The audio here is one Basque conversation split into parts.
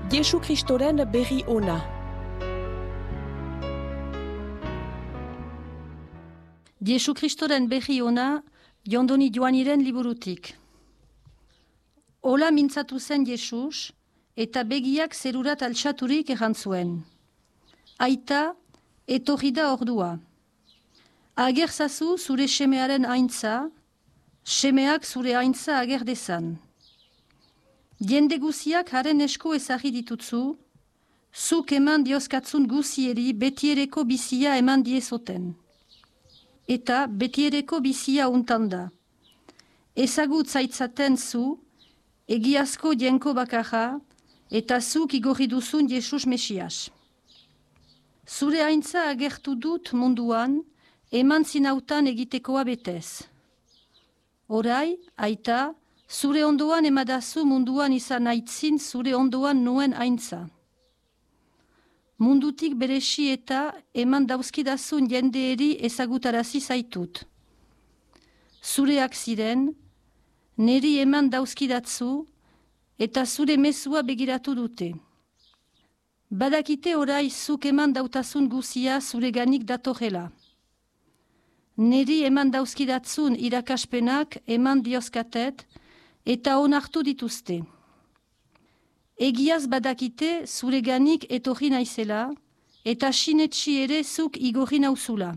Jesu Kristoren berri ona. Jesu Kristoren berri ona, Jondoni Joaniren liburutik. Ola mintzatu zen Jesus, eta begiak zerurat altxaturik errantzuen. Aita, etorri da ordua. Ager zazu zure semearen aintza, semeak zure aintza ager dezan. Jende guziak haren esko ezagri ditutzu, zuk eman dioskatzun guzieri betiereko bizia eman diezoten. Eta betiereko bizia untanda. Ezagut zaitzaten zu, egiazko jenko bakarra, eta zuk igorri duzun Jesus Mesias. Zure aintza agertu dut munduan, eman zinautan egitekoa betez. Orai, aita, zure ondoan emadazu munduan izan aitzin zure ondoan nuen aintza. Mundutik beresi eta eman dauzkidazun jendeeri ezagutarazi zaitut. Zureak ziren, neri eman dauzkidatzu, eta zure mezua begiratu dute. Badakite orai zuk eman dautazun guzia zureganik datorrela. Neri eman dauzkidatzun irakaspenak eman diozkatet, eta onartu dituzte. Egiaz badakite zureganik etorri naizela, eta sinetsi ere zuk igorri nauzula.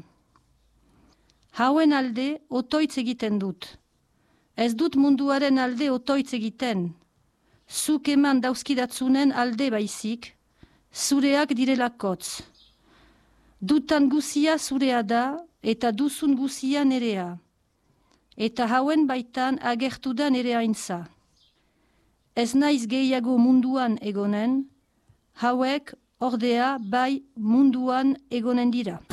Hauen alde otoitz egiten dut. Ez dut munduaren alde otoitz egiten. Zuk eman dauzkidatzunen alde baizik, zureak direlakotz. Dutan guzia zurea da, eta duzun guzia nerea. Eta hauen baitan agertu da nere aintza. Ez naiz gehiago munduan egonen, hauek ordea bai munduan egonen dira.